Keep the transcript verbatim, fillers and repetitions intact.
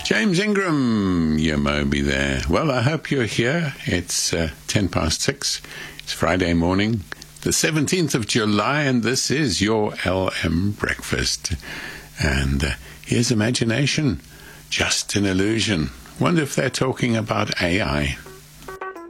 James Ingram, you Moby there. Well, I hope you're here. It's uh, ten past six. It's Friday morning, the seventeenth of July, and this is your L M Breakfast. And uh, here's imagination, just an illusion. Wonder if they're talking about A I.